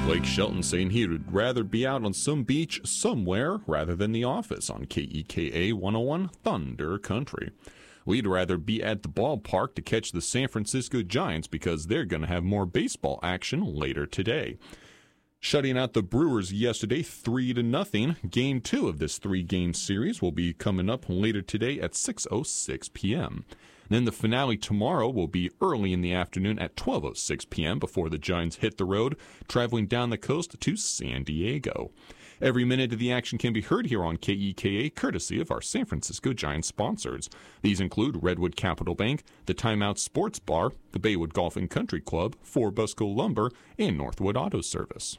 Blake Shelton saying he would rather be out on some beach somewhere rather than the office on KEKA 101 Thunder Country. We'd rather be at the ballpark to catch the San Francisco Giants because they're going to have more baseball action later today. Shutting out the Brewers yesterday 3-0. Game 2 of this 3-game series will be coming up later today at 6:06 p.m. Then the finale tomorrow will be early in the afternoon at 12:06 p.m. before the Giants hit the road, traveling down the coast to San Diego. Every minute of the action can be heard here on KEKA, courtesy of our San Francisco Giants sponsors. These include Redwood Capital Bank, the Timeout Sports Bar, the Baywood Golf and Country Club, Fort Busco Lumber, and Northwood Auto Service.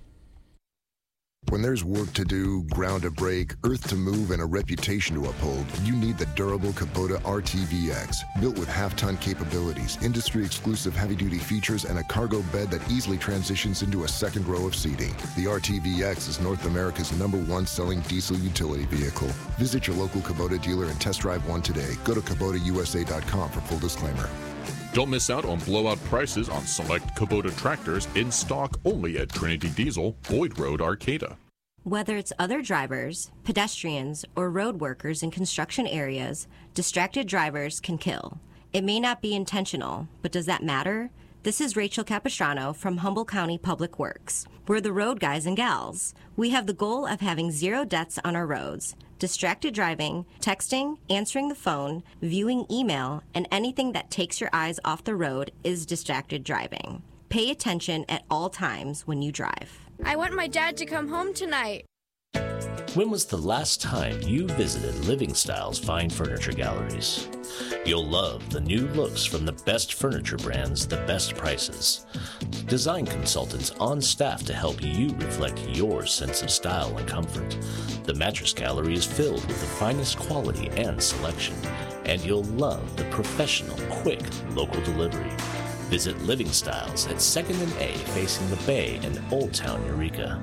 When there's work to do, ground to break, earth to move, and a reputation to uphold, you need the durable Kubota RTVX. Built with half-ton capabilities, industry-exclusive heavy-duty features, and a cargo bed that easily transitions into a second row of seating. The RTVX is North America's #1 selling diesel utility vehicle. Visit your local Kubota dealer and test drive one today. Go to KubotaUSA.com for full disclaimer. Don't miss out on blowout prices on select Kubota tractors in stock only at Trinity Diesel, Boyd Road, Arcata. Whether it's other drivers, pedestrians, or road workers in construction areas, distracted drivers can kill. It may not be intentional, but does that matter? This is Rachel Capistrano from Humboldt County Public Works. We're the road guys and gals. We have the goal of having 0 deaths on our roads. Distracted driving, texting, answering the phone, viewing email, and anything that takes your eyes off the road is distracted driving. Pay attention at all times when you drive. I want my dad to come home tonight. When was the last time you visited Living Styles Fine Furniture Galleries? You'll love the new looks from the best furniture brands, the best prices. Design consultants on staff to help you reflect your sense of style and comfort. The Mattress Gallery is filled with the finest quality and selection, and you'll love the professional, quick, local delivery. Visit Living Styles at 2nd and A facing the Bay in Old Town, Eureka.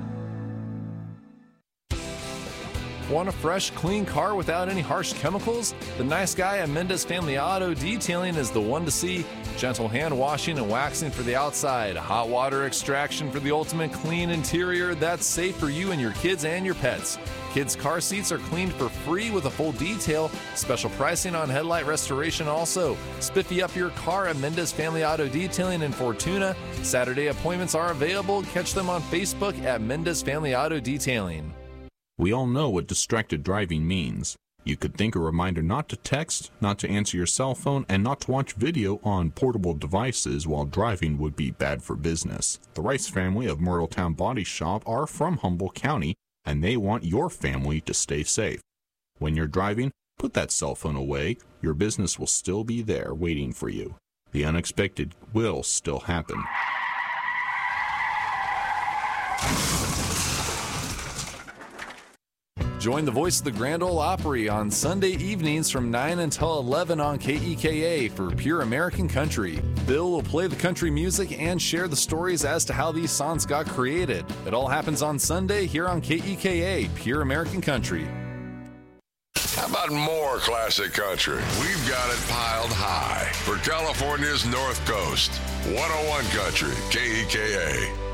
Want a fresh, clean car without any harsh chemicals? The nice guy at Mendez Family Auto Detailing is the one to see. Gentle hand washing and waxing for the outside. Hot water extraction for the ultimate clean interior that's safe for you and your kids and your pets. Kids' car seats are cleaned for free with a full detail. Special pricing on headlight restoration also. Spiffy up your car at Mendez Family Auto Detailing in Fortuna. Saturday appointments are available. Catch them on Facebook at Mendez Family Auto Detailing. We all know what distracted driving means. You could think a reminder not to text, not to answer your cell phone, and not to watch video on portable devices while driving would be bad for business. The Rice family of Myrtletown Body Shop are from Humboldt County, and they want your family to stay safe. When you're driving, put that cell phone away. Your business will still be there waiting for you. The unexpected will still happen. Join the Voice of the Grand Ole Opry on Sunday evenings from 9 until 11 on KEKA for Pure American Country. Bill will play the country music and share the stories as to how these songs got created. It all happens on Sunday here on KEKA, Pure American Country. How about more classic country? We've got it piled high for California's North Coast. 101 Country, KEKA.